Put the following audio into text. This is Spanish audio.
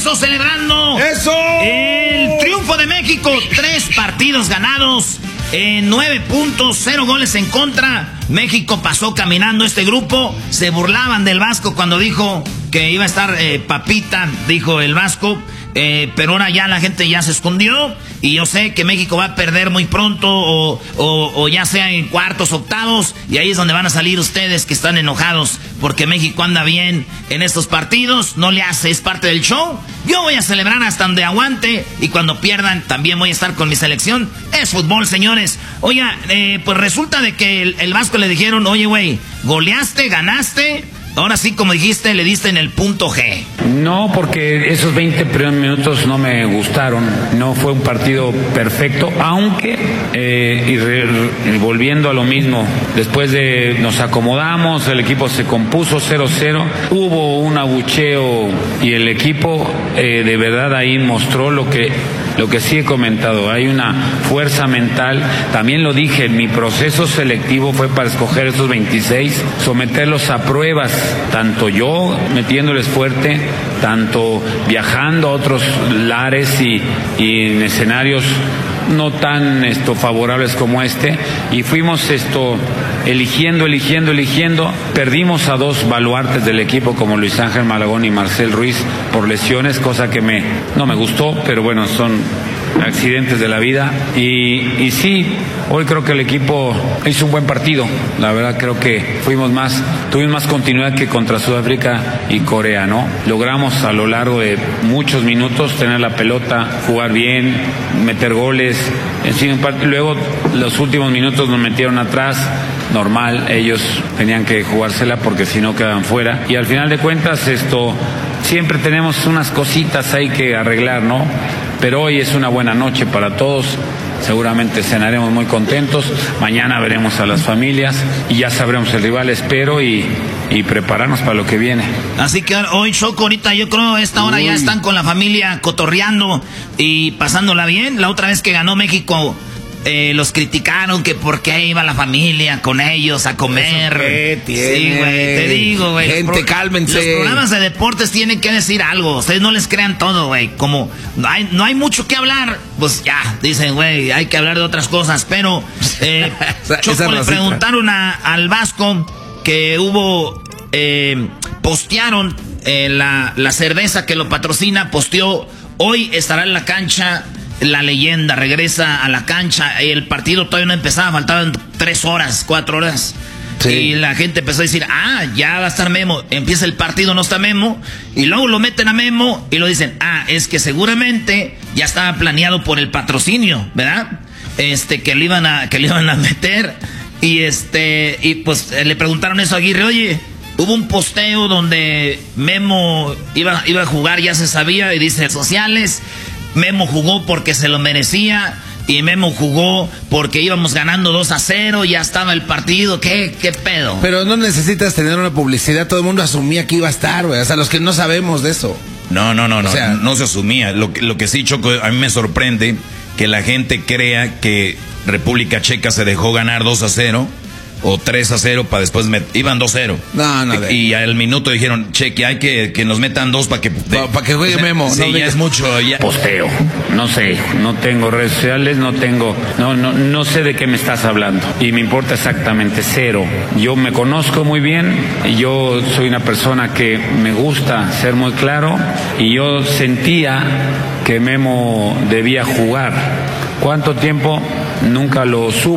eso celebrando. ¡Eso! El triunfo de México, 3 partidos ganados, 9 puntos, 0 goles en contra. México pasó caminando este grupo. Se burlaban del Vasco cuando dijo que iba a estar papita, dijo el Vasco. Pero ahora ya la gente ya se escondió. Y yo sé que México va a perder muy pronto o ya sea en cuartos, octavos. Y ahí es donde van a salir ustedes que están enojados porque México anda bien en estos partidos. No le hace, es parte del show. Yo voy a celebrar hasta donde aguante. Y cuando pierdan también voy a estar con mi selección. Es fútbol, señores. Oiga, pues resulta de que el Vasco le dijeron: oye, güey, goleaste, ganaste. Ahora sí, como dijiste, le diste en el punto G. No, porque esos 20 primeros minutos no me gustaron. No fue un partido perfecto, aunque, volviendo a lo mismo, después de nos acomodamos, el equipo se compuso 0-0, hubo un abucheo y el equipo de verdad ahí mostró lo que sí he comentado, hay una fuerza mental. También lo dije, mi proceso selectivo fue para escoger estos 26, someterlos a pruebas, tanto yo metiéndoles fuerte, tanto viajando a otros lares y en escenarios no tan favorables como este, y fuimos eligiendo, perdimos a 2 baluartes del equipo como Luis Ángel Malagón y Marcel Ruiz por lesiones, cosa que no me gustó, pero bueno, son accidentes de la vida. Y sí, hoy creo que el equipo hizo un buen partido. La verdad creo que tuvimos más continuidad que contra Sudáfrica y Corea, ¿no? Logramos a lo largo de muchos minutos tener la pelota, jugar bien, meter goles. Luego los últimos minutos nos metieron atrás. Normal, ellos tenían que jugársela porque si no quedaban fuera. Y al final de cuentas siempre tenemos unas cositas ahí que arreglar, ¿no? Pero hoy es una buena noche para todos. Seguramente cenaremos muy contentos. Mañana veremos a las familias y ya sabremos el rival, espero, y prepararnos para lo que viene. Así que hoy, Choco, ahorita yo creo a esta hora ya están con la familia cotorreando y pasándola bien. La otra vez que ganó México, los criticaron que por qué iba la familia con ellos a comer. ¿Qué tiene? Sí, güey, te digo, güey. Gente, cálmense. Los programas de deportes tienen que decir algo. Ustedes no les crean todo, güey. Como no hay mucho que hablar, pues ya, dicen, güey, hay que hablar de otras cosas. Pero Choco, le preguntaron al Vasco que postearon la cerveza que lo patrocina, posteó: hoy estará en la cancha la leyenda, regresa a la cancha. El partido todavía no empezaba, faltaban 3 horas, 4 horas. Sí. Y la gente empezó a decir: ya va a estar Memo. Empieza el partido, no está Memo. Y luego lo meten a Memo y lo dicen: es que seguramente ya estaba planeado por el patrocinio, ¿verdad? Que le iban a meter. Y pues le preguntaron eso a Aguirre: oye, hubo un posteo donde Memo iba a jugar, ya se sabía, y dice sociales. Memo jugó porque se lo merecía y Memo jugó porque íbamos ganando 2-0, ya estaba el partido. ¿Qué pedo? Pero no necesitas tener una publicidad, todo el mundo asumía que iba a estar, güey. O sea, los que no sabemos de eso. No, o sea, no se asumía. Lo que sí, Choco, a mí me sorprende que la gente crea que República Checa se dejó ganar 2-0 o 3-0 para después iban 2-0. No. Y al minuto dijeron: Cheque, hay que nos metan 2 para que juegue Memo. Sí, ya es mucho. Ya. Posteo, no sé, no tengo redes sociales, no sé de qué me estás hablando. Y me importa exactamente 0. Yo me conozco muy bien y yo soy una persona que me gusta ser muy claro, y yo sentía que Memo debía jugar. ¿Cuánto tiempo? Nunca lo supe.